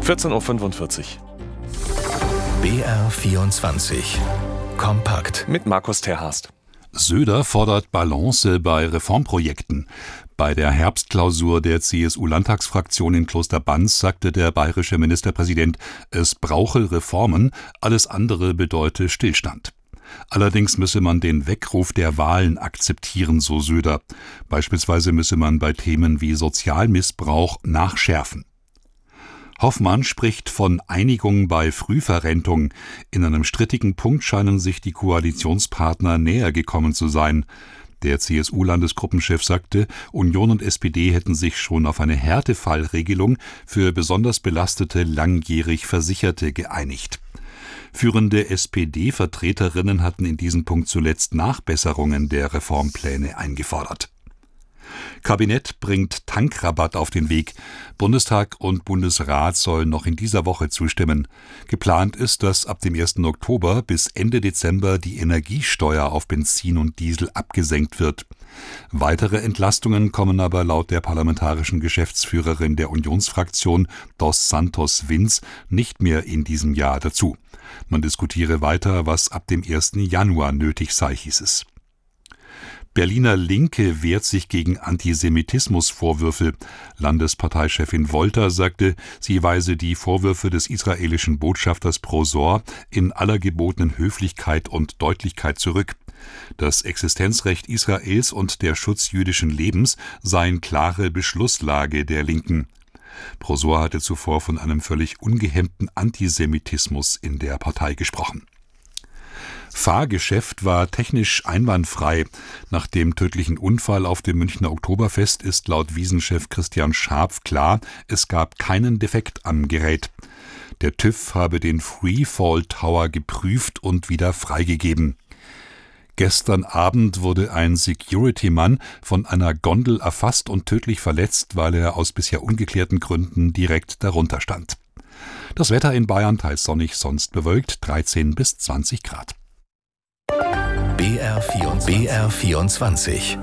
14.45 Uhr. BR24 kompakt Mit Markus Terhast. Söder fordert Balance bei Reformprojekten. Bei der Herbstklausur der CSU-Landtagsfraktion in Klosterbanz sagte der bayerische Ministerpräsident, es brauche Reformen, alles andere bedeute Stillstand. Allerdings müsse man den Weckruf der Wahlen akzeptieren, so Söder. Beispielsweise müsse man bei Themen wie Sozialmissbrauch nachschärfen. Hoffmann spricht von Einigung bei Frühverrentung. In einem strittigen Punkt scheinen sich die Koalitionspartner näher gekommen zu sein. Der CSU-Landesgruppenchef sagte, Union und SPD hätten sich schon auf eine Härtefallregelung für besonders belastete langjährig Versicherte geeinigt. Führende SPD-Vertreterinnen hatten in diesem Punkt zuletzt Nachbesserungen der Reformpläne eingefordert. Kabinett bringt Tankrabatt auf den Weg. Bundestag und Bundesrat sollen noch in dieser Woche zustimmen. Geplant ist, dass ab dem 1. Oktober bis Ende Dezember die Energiesteuer auf Benzin und Diesel abgesenkt wird. Weitere Entlastungen kommen aber laut der parlamentarischen Geschäftsführerin der Unionsfraktion Dos Santos Vinz nicht mehr in diesem Jahr dazu. Man diskutiere weiter, was ab dem 1. Januar nötig sei, hieß es. Berliner Linke wehrt sich gegen Antisemitismusvorwürfe. Landesparteichefin Wolter sagte, sie weise die Vorwürfe des israelischen Botschafters Prosor in aller gebotenen Höflichkeit und Deutlichkeit zurück. Das Existenzrecht Israels und der Schutz jüdischen Lebens seien klare Beschlusslage der Linken. Prosor hatte zuvor von einem völlig ungehemmten Antisemitismus in der Partei gesprochen. Fahrgeschäft war technisch einwandfrei. Nach dem tödlichen Unfall auf dem Münchner Oktoberfest ist laut Wiesenchef Christian Scharpf klar, es gab keinen Defekt am Gerät. Der TÜV habe den Freefall Tower geprüft und wieder freigegeben. Gestern Abend wurde ein Security-Mann von einer Gondel erfasst und tödlich verletzt, weil er aus bisher ungeklärten Gründen direkt darunter stand. Das Wetter in Bayern teils sonnig, sonst bewölkt, 13 bis 20 Grad. BR24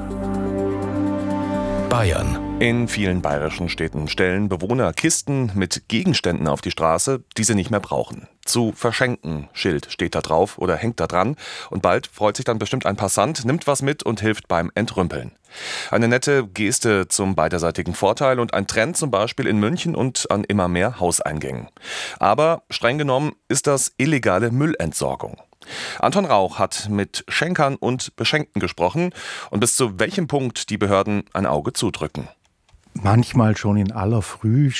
Bayern. In vielen bayerischen Städten stellen Bewohner Kisten mit Gegenständen auf die Straße, die sie nicht mehr brauchen. Zu verschenken, Schild steht da drauf oder hängt da dran. Und bald freut sich dann bestimmt ein Passant, nimmt was mit und hilft beim Entrümpeln. Eine nette Geste zum beiderseitigen Vorteil und ein Trend zum Beispiel in München und an immer mehr Hauseingängen. Aber streng genommen ist das illegale Müllentsorgung. Anton Rauch hat mit Schenkern und Beschenkten gesprochen und bis zu welchem Punkt die Behörden ein Auge zudrücken. Manchmal schon in aller Früh